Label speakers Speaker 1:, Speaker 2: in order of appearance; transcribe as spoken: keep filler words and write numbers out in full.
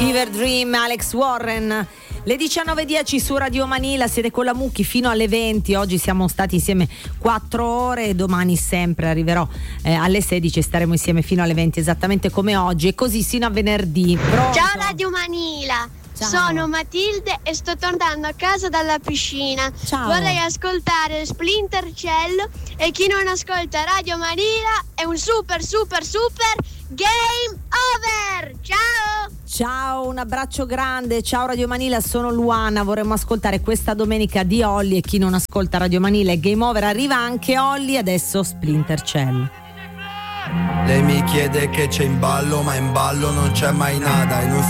Speaker 1: Fever Dream, Alex Warren. Le diciannove e dieci su Radio Manila, siete con la Mucchi fino alle venti. Oggi siamo stati insieme quattro ore, domani sempre arriverò eh, alle sedici e staremo insieme fino alle venti, esattamente come oggi, e così sino a venerdì. Pronto?
Speaker 2: Ciao Radio Manila. Ciao. Sono Matilde e sto tornando a casa dalla piscina.
Speaker 1: Ciao.
Speaker 2: Vorrei ascoltare Splinter Cell e chi non ascolta Radio Manila è un super super super game over. Ciao.
Speaker 1: Ciao, un abbraccio grande. Ciao Radio Manila, sono Luana. Vorremmo ascoltare questa domenica di Olly, e chi non ascolta Radio Manila è game over. Arriva anche Olly, adesso Splinter Cell.
Speaker 3: Lei mi chiede che c'è in ballo, ma in ballo non c'è mai nada e non